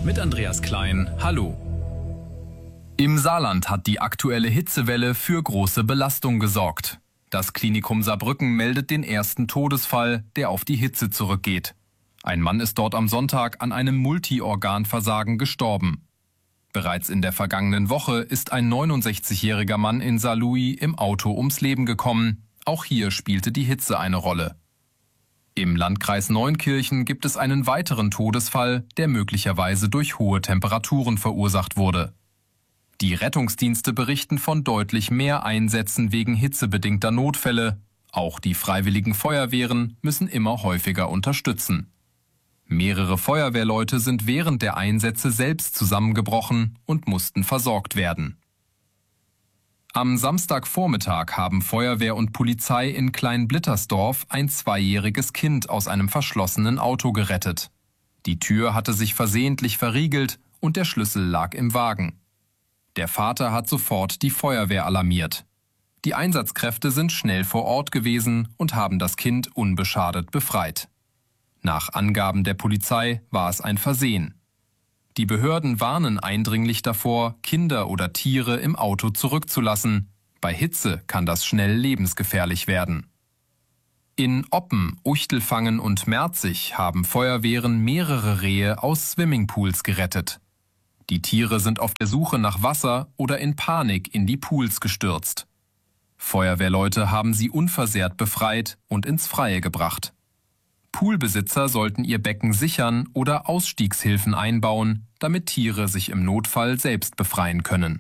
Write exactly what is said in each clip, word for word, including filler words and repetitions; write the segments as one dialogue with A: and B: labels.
A: mit Andreas Klein. Hallo. Im Saarland hat die aktuelle Hitzewelle für große Belastung gesorgt. Das Klinikum Saarbrücken meldet den ersten Todesfall, der auf die Hitze zurückgeht. Ein Mann ist dort am Sonntag an einem Multiorganversagen gestorben. Bereits in der vergangenen Woche ist ein neunundsechzigjähriger Mann in Saarlouis im Auto ums Leben gekommen. Auch hier spielte die Hitze eine Rolle. Im Landkreis Neunkirchen gibt es einen weiteren Todesfall, der möglicherweise durch hohe Temperaturen verursacht wurde. Die Rettungsdienste berichten von deutlich mehr Einsätzen wegen hitzebedingter Notfälle. Auch die freiwilligen Feuerwehren müssen immer häufiger unterstützen. Mehrere Feuerwehrleute sind während der Einsätze selbst zusammengebrochen und mussten versorgt werden. Am Samstagvormittag haben Feuerwehr und Polizei in Kleinblittersdorf ein zweijähriges Kind aus einem verschlossenen Auto gerettet. Die Tür hatte sich versehentlich verriegelt und der Schlüssel lag im Wagen. Der Vater hat sofort die Feuerwehr alarmiert. Die Einsatzkräfte sind schnell vor Ort gewesen und haben das Kind unbeschadet befreit. Nach Angaben der Polizei war es ein Versehen. Die Behörden warnen eindringlich davor, Kinder oder Tiere im Auto zurückzulassen. Bei Hitze kann das schnell lebensgefährlich werden. In Oppen, Uchtelfangen und Merzig haben Feuerwehren mehrere Rehe aus Swimmingpools gerettet. Die Tiere sind auf der Suche nach Wasser oder in Panik in die Pools gestürzt. Feuerwehrleute haben sie unversehrt befreit und ins Freie gebracht. Poolbesitzer sollten ihr Becken sichern oder Ausstiegshilfen einbauen, damit Tiere sich im Notfall selbst befreien können.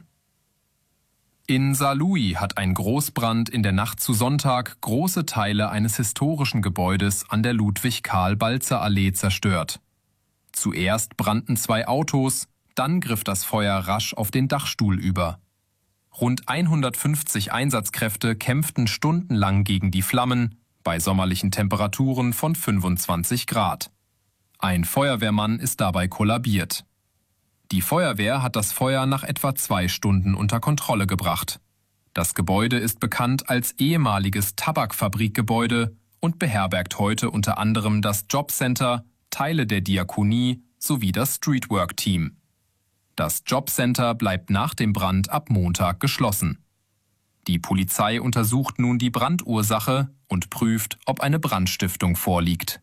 A: In Saarlouis hat ein Großbrand in der Nacht zu Sonntag große Teile eines historischen Gebäudes an der Ludwig-Karl-Balzer-Allee zerstört. Zuerst brannten zwei Autos, dann griff das Feuer rasch auf den Dachstuhl über. Rund hundertfünfzig Einsatzkräfte kämpften stundenlang gegen die Flammen, bei sommerlichen Temperaturen von fünfundzwanzig Grad. Ein Feuerwehrmann ist dabei kollabiert. Die Feuerwehr hat das Feuer nach etwa zwei Stunden unter Kontrolle gebracht. Das Gebäude ist bekannt als ehemaliges Tabakfabrikgebäude und beherbergt heute unter anderem das Jobcenter, Teile der Diakonie sowie das Streetwork-Team. Das Jobcenter bleibt nach dem Brand ab Montag geschlossen. Die Polizei untersucht nun die Brandursache und prüft, ob eine Brandstiftung vorliegt.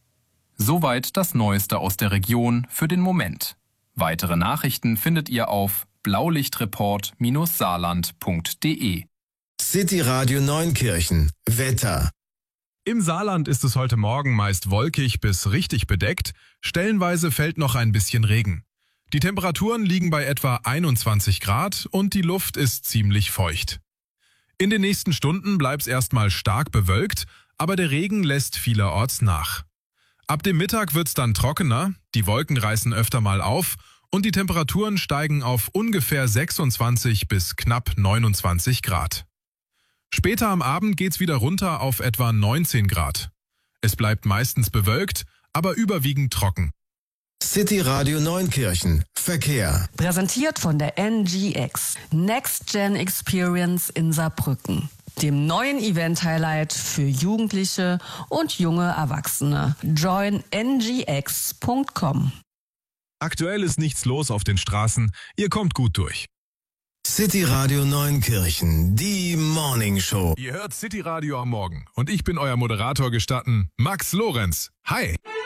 A: Soweit das Neueste aus der Region für den Moment. Weitere Nachrichten findet ihr auf blaulichtreport Bindestrich saarland Punkt de.
B: City Radio Neunkirchen. Wetter.
C: Im Saarland ist es heute Morgen meist wolkig bis richtig bedeckt. Stellenweise fällt noch ein bisschen Regen. Die Temperaturen liegen bei etwa einundzwanzig Grad und die Luft ist ziemlich feucht. In den nächsten Stunden bleibt es erstmal stark bewölkt, aber der Regen lässt vielerorts nach. Ab dem Mittag wird es dann trockener, die Wolken reißen öfter mal auf und die Temperaturen steigen auf ungefähr sechsundzwanzig bis knapp neunundzwanzig Grad. Später am Abend geht's wieder runter auf etwa neunzehn Grad. Es bleibt meistens bewölkt, aber überwiegend trocken.
B: City Radio Neunkirchen. Verkehr.
D: Präsentiert von der N G X. Next Gen Experience in Saarbrücken. Dem neuen Event-Highlight für Jugendliche und junge Erwachsene. join n g x punkt com.
C: Aktuell ist nichts los auf den Straßen. Ihr kommt gut durch.
B: City Radio Neunkirchen. Die Morning Show.
C: Ihr hört City Radio am Morgen. Und ich bin euer Moderator gestatten, Max Lorenz. Hi.